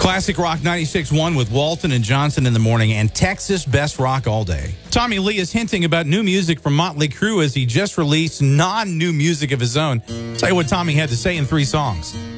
Classic Rock 96.1 with Walton and Johnson in the morning and Texas Best Rock all day. Tommy Lee is hinting about new music from Motley Crue as he just released non-new music of his own. Tell you what Tommy had to say in 3 songs.